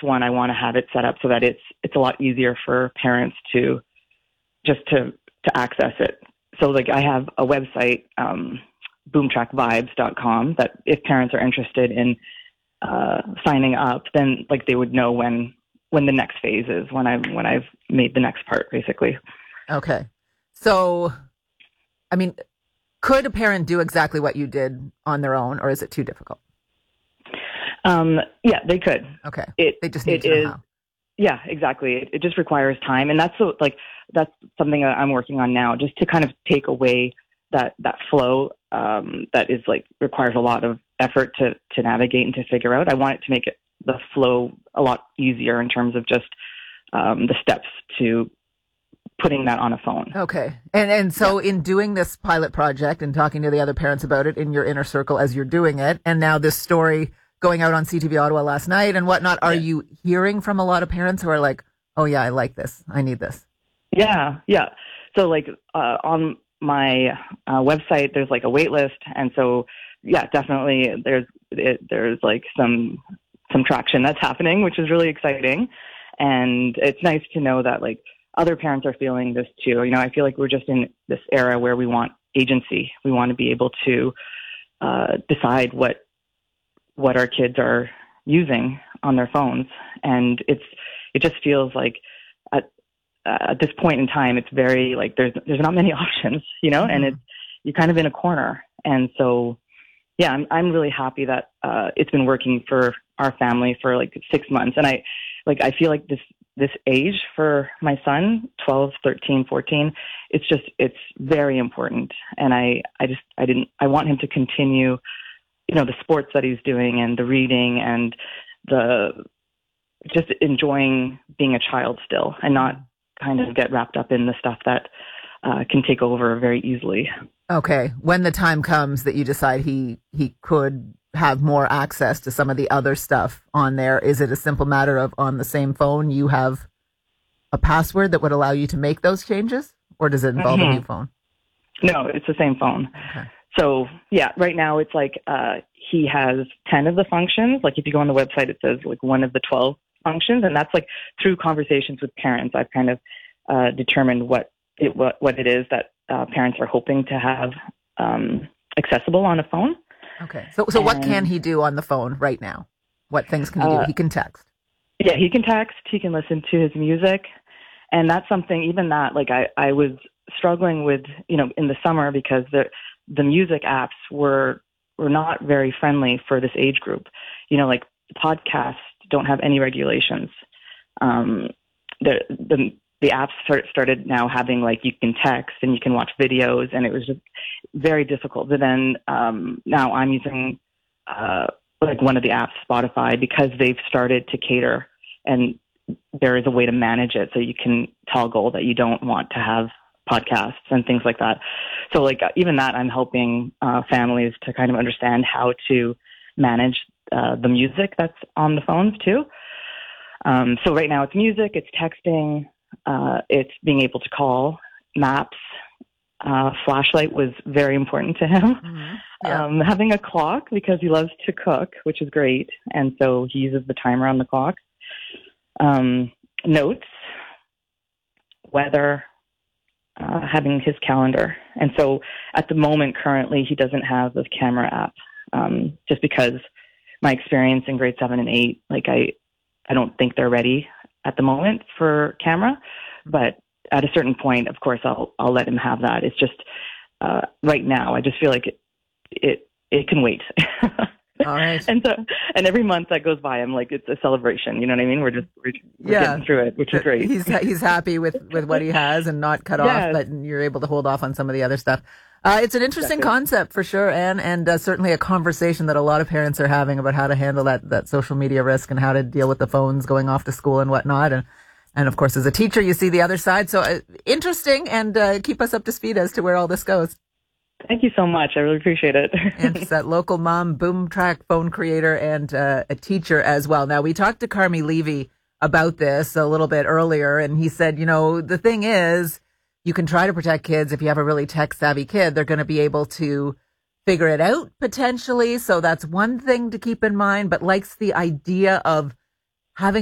one, I want to have it set up so that it's a lot easier for parents to access it. So like I have a website, boomtrackvibes.com, that if parents are interested in signing up, then like they would know when the next phase is, when I've made the next part, basically. Okay. So, I mean, could a parent do exactly what you did on their own, or is it too difficult? Yeah, they could. Okay. They just need to know how. Yeah, exactly. It just requires time. And that's something that I'm working on now, just to kind of take away that flow that is like requires a lot of effort to navigate and to figure out. I want it to make the flow a lot easier in terms of just the steps to putting that on a phone. Okay. And so in doing this pilot project and talking to the other parents about it in your inner circle as you're doing it, and now this story going out on CTV Ottawa last night and whatnot, are you hearing from a lot of parents who are like, oh yeah, I like this, I need this? Yeah. So like on my website, there's like a wait list. And so, yeah, definitely there's like some traction that's happening, which is really exciting. And it's nice to know that like other parents are feeling this too. You know, I feel like we're just in this era where we want agency. We want to be able to decide what our kids are using on their phones. And it just feels like at this point in time, it's very like there's not many options, you know, and you're kind of in a corner. And so, yeah, I'm really happy that it's been working for our family for like 6 months. And I feel like this age for my son, 12, 13, 14, it's very important. And I want him to continue, you know, the sports that he's doing and the reading and just enjoying being a child still, and not kind of get wrapped up in the stuff that can take over very easily. Okay. When the time comes that you decide he could have more access to some of the other stuff on there, is it a simple matter of on the same phone you have a password that would allow you to make those changes? Or does it involve a new phone? No, it's the same phone. Okay. So, yeah, right now it's like he has 10 of the functions. Like if you go on the website, it says like one of the 12 functions. And that's like through conversations with parents, I've kind of determined what it is that parents are hoping to have accessible on a phone. Okay. So what can he do on the phone right now? What things can he do? He can text. Yeah, he can text. He can listen to his music. And that's something, even that, like I was struggling with, you know, in the summer, because the music apps were not very friendly for this age group. You know, like podcasts don't have any regulations. The apps started now having like you can text and you can watch videos, and it was just very difficult. But then now I'm using like one of the apps, Spotify, because they've started to cater, and there is a way to manage it so you can toggle that you don't want to have podcasts and things like that. So like even that, I'm helping families to kind of understand how to manage the music that's on the phones too. So right now it's music, it's texting, it's being able to call, maps. Flashlight was very important to him. Mm-hmm. Yeah. Having a clock, because he loves to cook, which is great. And so he uses the timer on the clock. Notes, weather, having his calendar. And so at the moment, currently, he doesn't have this camera app, just because my experience in grade 7 and 8, like I don't think they're ready at the moment for camera, but at a certain point, of course, I'll let him have that. It's just right now, I just feel like it can wait. All right. And every month that goes by, I'm like, it's a celebration. You know what I mean? We're getting through it, which is great. He's happy with what he has and not cut off, but you're able to hold off on some of the other stuff. It's an interesting concept for sure, Anne, and certainly a conversation that a lot of parents are having about how to handle that social media risk and how to deal with the phones going off to school and whatnot. And of course, as a teacher, you see the other side. So interesting, and keep us up to speed as to where all this goes. Thank you so much. I really appreciate it. And it's that local mom, BoomTrack phone creator, and a teacher as well. Now, we talked to Carmi Levy about this a little bit earlier, and he said, you know, the thing is, you can try to protect kids. If you have a really tech-savvy kid, they're going to be able to figure it out, potentially. So that's one thing to keep in mind, but likes the idea of having